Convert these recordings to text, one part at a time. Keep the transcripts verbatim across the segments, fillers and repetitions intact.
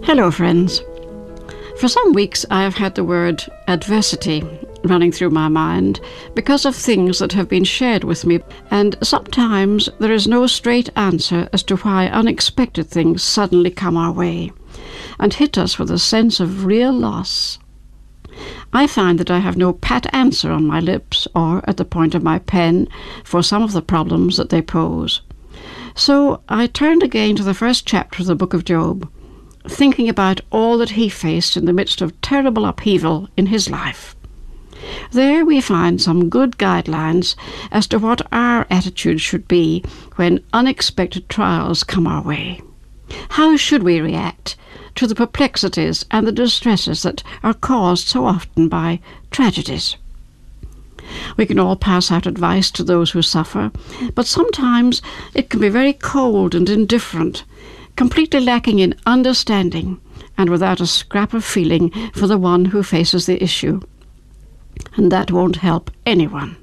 Hello, friends. For some weeks I have had the word adversity running through my mind because of things that have been shared with me, and sometimes there is no straight answer as to why unexpected things suddenly come our way and hit us with a sense of real loss. I find that I have no pat answer on my lips or at the point of my pen for some of the problems that they pose. So I turned again to the first chapter of the book of Job, thinking about all that he faced in the midst of terrible upheaval in his life. There we find some good guidelines as to what our attitude should be when unexpected trials come our way. How should we react to the perplexities and the distresses that are caused so often by tragedies? We can all pass out advice to those who suffer, but sometimes it can be very cold and indifferent, completely lacking in understanding and without a scrap of feeling for the one who faces the issue. And that won't help anyone.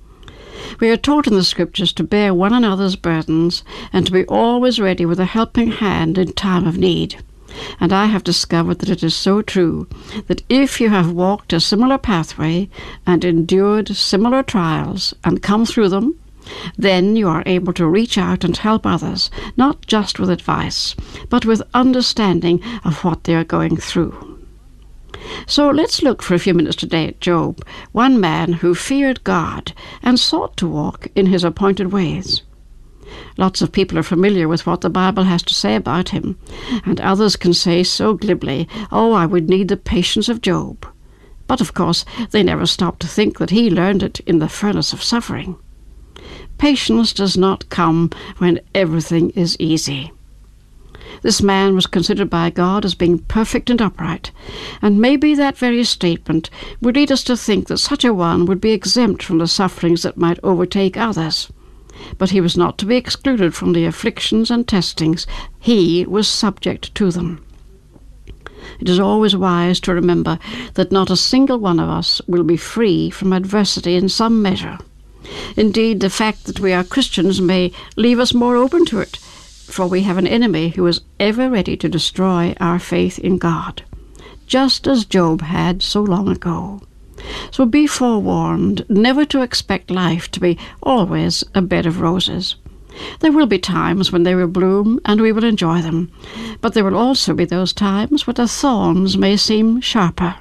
We are taught in the Scriptures to bear one another's burdens and to be always ready with a helping hand in time of need. And I have discovered that it is so true that if you have walked a similar pathway and endured similar trials and come through them, then you are able to reach out and help others, not just with advice, but with understanding of what they are going through. So let's look for a few minutes today at Job, one man who feared God and sought to walk in his appointed ways. Lots of people are familiar with what the Bible has to say about him, and others can say so glibly, "Oh, I would need the patience of Job." But of course, they never stop to think that he learned it in the furnace of suffering. Patience does not come when everything is easy. This man was considered by God as being perfect and upright, and maybe that very statement would lead us to think that such a one would be exempt from the sufferings that might overtake others. But he was not to be excluded from the afflictions and testings. He was subject to them. It is always wise to remember that not a single one of us will be free from adversity in some measure. Indeed, the fact that we are Christians may leave us more open to it, for we have an enemy who is ever ready to destroy our faith in God, just as Job had so long ago. So be forewarned never to expect life to be always a bed of roses. There will be times when they will bloom and we will enjoy them, but there will also be those times when the thorns may seem sharper.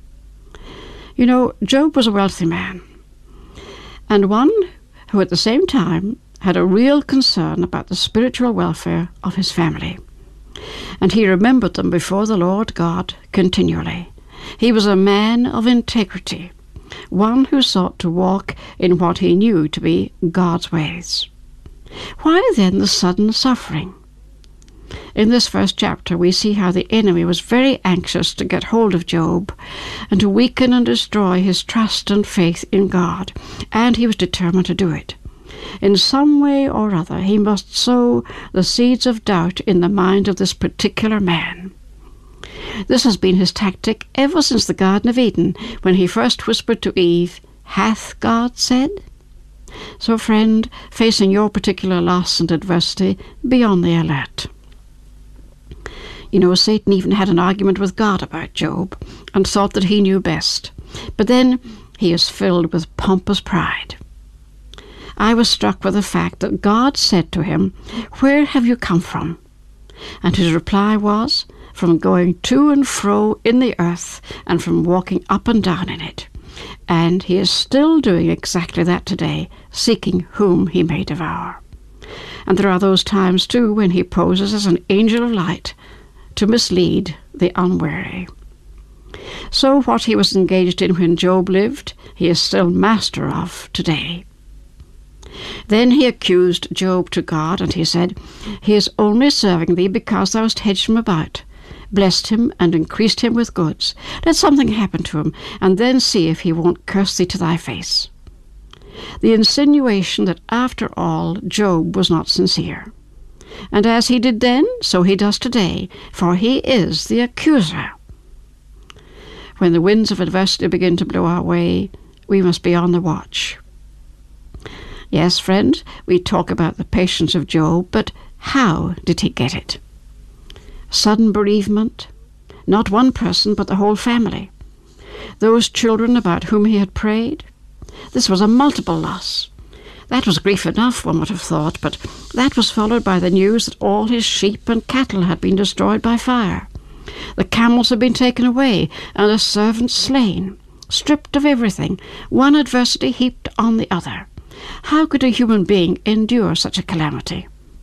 You know, Job was a wealthy man, and one who at the same time had a real concern about the spiritual welfare of his family. And he remembered them before the Lord God continually. He was a man of integrity, one who sought to walk in what he knew to be God's ways. Why then the sudden suffering? In this first chapter we see how the enemy was very anxious to get hold of Job and to weaken and destroy his trust and faith in God, and he was determined to do it. In some way or other he must sow the seeds of doubt in the mind of this particular man. This has been his tactic ever since the Garden of Eden, when he first whispered to Eve, "Hath God said?" So, friend, facing your particular loss and adversity, be on the alert. You know, Satan even had an argument with God about Job and thought that he knew best. But then he is filled with pompous pride. I was struck with the fact that God said to him, "Where have you come from?" And his reply was, "From going to and fro in the earth and from walking up and down in it." And he is still doing exactly that today, seeking whom he may devour. And there are those times, too, when he poses as an angel of light to mislead the unwary. So what he was engaged in when Job lived, he is still master of today. Then he accused Job to God, and he said, "He is only serving thee because thou hast hedged him about, blessed him, and increased him with goods. Let something happen to him, and then see if he won't curse thee to thy face." The insinuation that after all Job was not sincere. And as he did then, so he does today, for he is the accuser. When the winds of adversity begin to blow our way, we must be on the watch. Yes, friend, we talk about the patience of Job, but how did he get it? Sudden bereavement, not one person but the whole family. Those children about whom he had prayed, this was a multiple loss. That was grief enough, one would have thought, but that was followed by the news that all his sheep and cattle had been destroyed by fire. The camels had been taken away, and the servants slain, stripped of everything, one adversity heaped on the other. How could a human being endure such a calamity?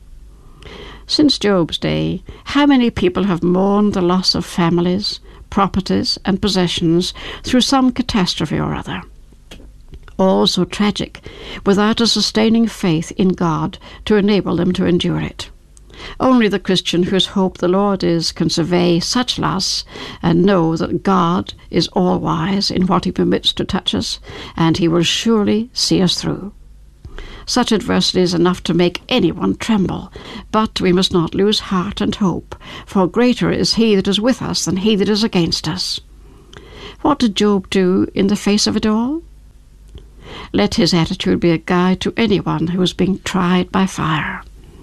Since Job's day, how many people have mourned the loss of families, properties, and possessions through some catastrophe or other? All so tragic, without a sustaining faith in God to enable them to endure it. Only the Christian whose hope the Lord is can survey such loss and know that God is all-wise in what he permits to touch us, and he will surely see us through. Such adversity is enough to make anyone tremble, but we must not lose heart and hope, for greater is he that is with us than he that is against us. What did Job do in the face of it all? Let his attitude be a guide to anyone who is being tried by fire.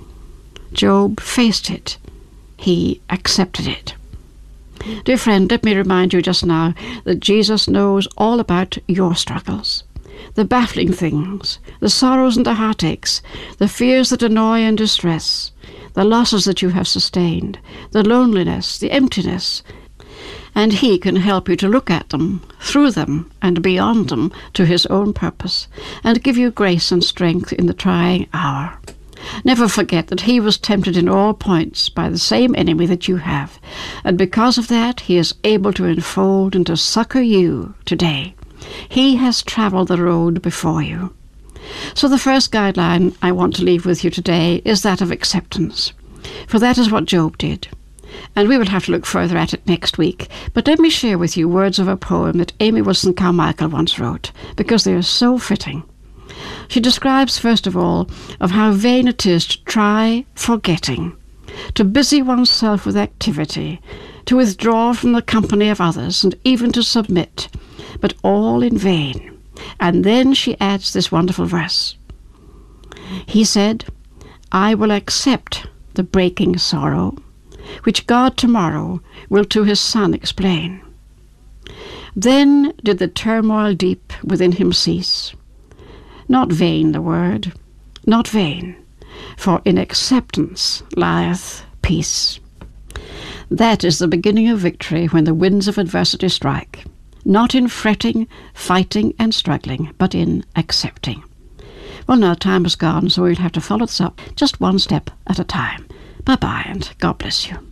Job faced it. He accepted it. Dear friend, let me remind you just now that Jesus knows all about your struggles, the baffling things, the sorrows and the heartaches, the fears that annoy and distress, the losses that you have sustained, the loneliness, the emptiness, and he can help you to look at them, through them, and beyond them to his own purpose, and give you grace and strength in the trying hour. Never forget that he was tempted in all points by the same enemy that you have, and because of that he is able to enfold and to succor you today. He has traveled the road before you. So the first guideline I want to leave with you today is that of acceptance, for that is what Job did. And we will have to look further at it next week. But let me share with you words of a poem that Amy Wilson Carmichael once wrote, because they are so fitting. She describes, first of all, of how vain it is to try forgetting, to busy oneself with activity, to withdraw from the company of others, and even to submit, but all in vain. And then she adds this wonderful verse. He said, I will accept the breaking sorrow, which God tomorrow will to his Son explain. Then did the turmoil deep within him cease. Not vain the word, not vain, for in acceptance lieth peace. That is the beginning of victory when the winds of adversity strike, not in fretting, fighting, and struggling, but in accepting. Well, now time is gone, so we'll have to follow this up just one step at a time. Bye-bye, and God bless you.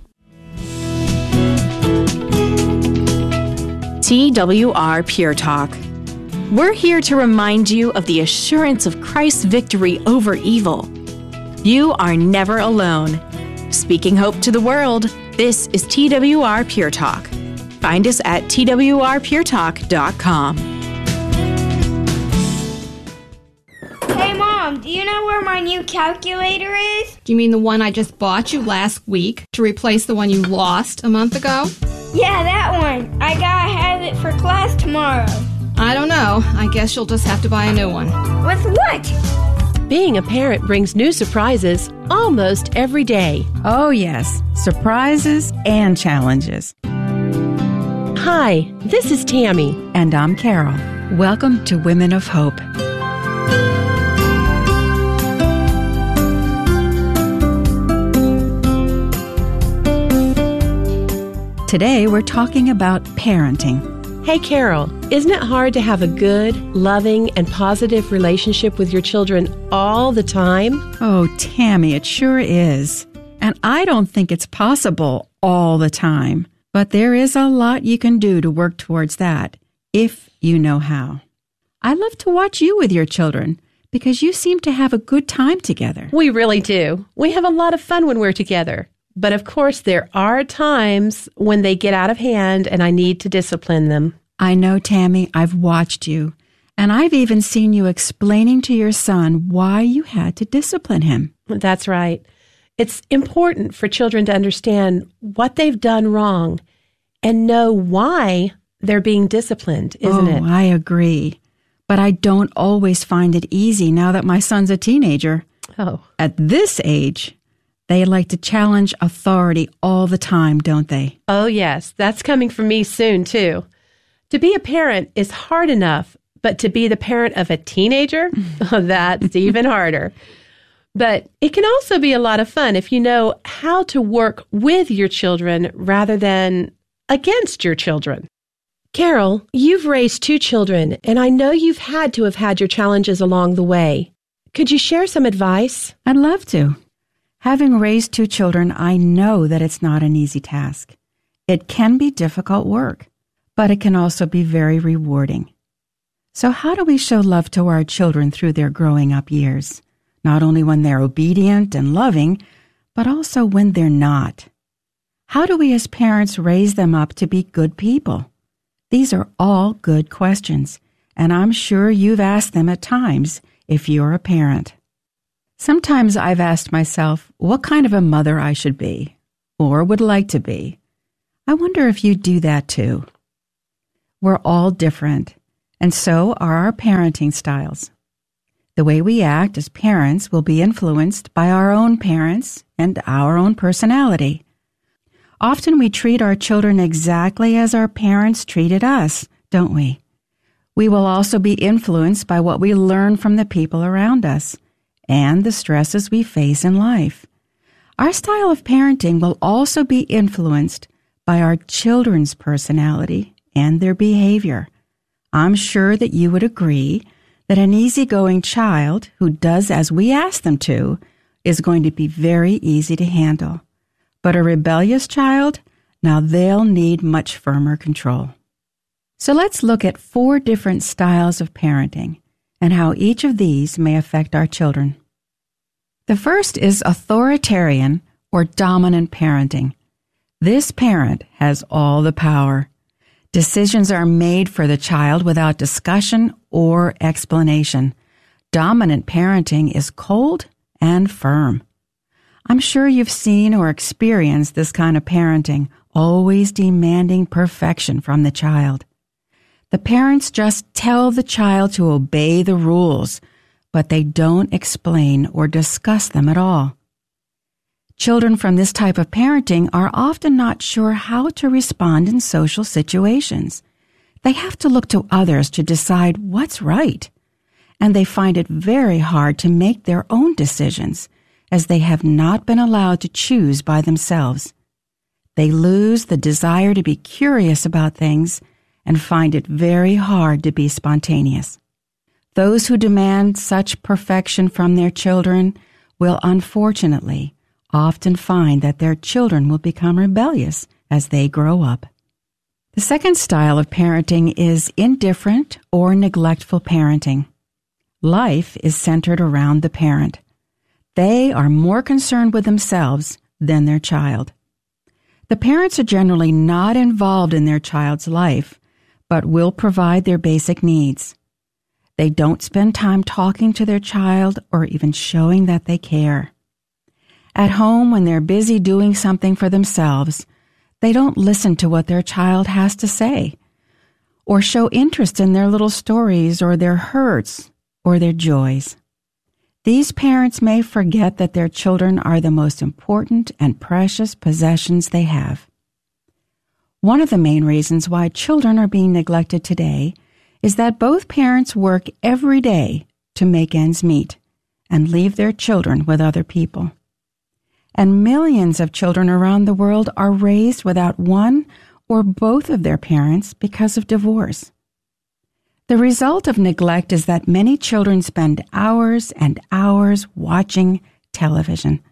T W R Pure Talk. We're here to remind you of the assurance of Christ's victory over evil. You are never alone. Speaking hope to the world, this is T W R Pure Talk. Find us at T W R pure talk dot com. Hey, Mom, do you know where my new calculator is? Do you mean the one I just bought you last week to replace the one you lost a month ago? Yeah, that one. I gotta have it for class tomorrow. I don't know. I guess you'll just have to buy a new one. With what? Being a parent brings new surprises almost every day. Oh, yes. Surprises and challenges. Hi, this is Tammy. And I'm Carol. Welcome to Women of Hope. Today, we're talking about parenting. Hey, Carol, isn't it hard to have a good, loving, and positive relationship with your children all the time? Oh, Tammy, it sure is. And I don't think it's possible all the time. But there is a lot you can do to work towards that, if you know how. I love to watch you with your children, because you seem to have a good time together. We really do. We have a lot of fun when we're together. But of course, there are times when they get out of hand and I need to discipline them. I know, Tammy, I've watched you, and I've even seen you explaining to your son why you had to discipline him. That's right. It's important for children to understand what they've done wrong and know why they're being disciplined, isn't oh, it? I agree. But I don't always find it easy now that my son's a teenager. Oh. At this age, They like to challenge authority all the time, don't they? Oh, yes. That's coming from me soon, too. To be a parent is hard enough, but to be the parent of a teenager, that's even harder. But it can also be a lot of fun if you know how to work with your children rather than against your children. Carol, you've raised two children, and I know you've had to have had your challenges along the way. Could you share some advice? I'd love to. Having raised two children, I know that it's not an easy task. It can be difficult work, but it can also be very rewarding. So how do we show love to our children through their growing up years? Not only when they're obedient and loving, but also when they're not. How do we as parents raise them up to be good people? These are all good questions, and I'm sure you've asked them at times if you're a parent. Sometimes I've asked myself what kind of a mother I should be, or would like to be. I wonder if you do that too. We're all different, and so are our parenting styles. The way we act as parents will be influenced by our own parents and our own personality. Often we treat our children exactly as our parents treated us, don't we? We will also be influenced by what we learn from the people around us and the stresses we face in life. Our style of parenting will also be influenced by our children's personality and their behavior. I'm sure that you would agree that an easygoing child who does as we ask them to is going to be very easy to handle. But a rebellious child, now they'll need much firmer control. So let's look at four different styles of parenting and how each of these may affect our children. The first is authoritarian or dominant parenting. This parent has all the power. Decisions are made for the child without discussion or explanation. Dominant parenting is cold and firm. I'm sure you've seen or experienced this kind of parenting, always demanding perfection from the child. The parents just tell the child to obey the rules, but they don't explain or discuss them at all. Children from this type of parenting are often not sure how to respond in social situations. They have to look to others to decide what's right, and they find it very hard to make their own decisions, as they have not been allowed to choose by themselves. They lose the desire to be curious about things and find it very hard to be spontaneous. Those who demand such perfection from their children will unfortunately often find that their children will become rebellious as they grow up. The second style of parenting is indifferent or neglectful parenting. Life is centered around the parent. They are more concerned with themselves than their child. The parents are generally not involved in their child's life, but will provide their basic needs. They don't spend time talking to their child or even showing that they care. At home, when they're busy doing something for themselves, they don't listen to what their child has to say, or show interest in their little stories or their hurts or their joys. These parents may forget that their children are the most important and precious possessions they have. One of the main reasons why children are being neglected today is that both parents work every day to make ends meet and leave their children with other people. And millions of children around the world are raised without one or both of their parents because of divorce. The result of neglect is that many children spend hours and hours watching television.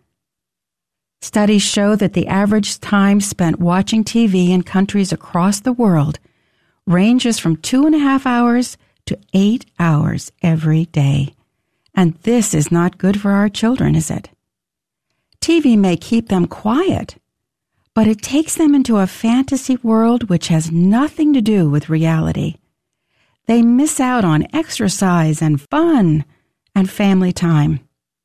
Studies show that the average time spent watching T V in countries across the world ranges from two and a half hours to eight hours every day. And this is not good for our children, is it? T V may keep them quiet, but it takes them into a fantasy world which has nothing to do with reality. They miss out on exercise and fun and family time.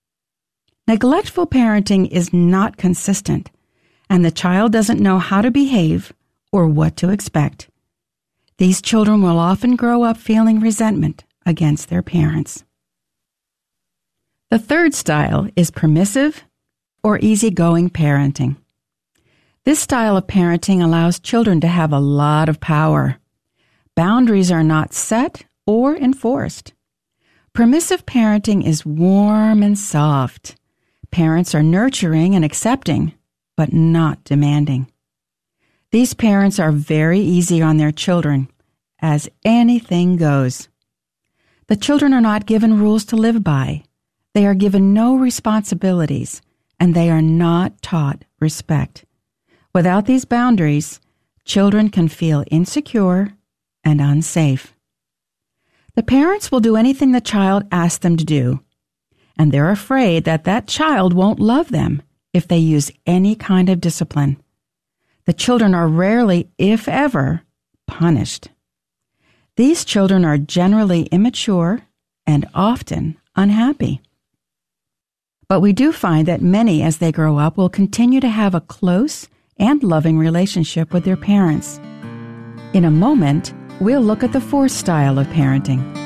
Neglectful parenting is not consistent, and the child doesn't know how to behave or what to expect. These children will often grow up feeling resentment against their parents. The third style is permissive or easygoing parenting. This style of parenting allows children to have a lot of power. Boundaries are not set or enforced. Permissive parenting is warm and soft. Parents are nurturing and accepting, but not demanding. These parents are very easy on their children, as anything goes. The children are not given rules to live by. They are given no responsibilities, and they are not taught respect. Without these boundaries, children can feel insecure and unsafe. The parents will do anything the child asks them to do, and they're afraid that that child won't love them if they use any kind of discipline. The children are rarely, if ever, punished. These children are generally immature and often unhappy. But we do find that many, as they grow up, will continue to have a close and loving relationship with their parents. In a moment, we'll look at the fourth style of parenting.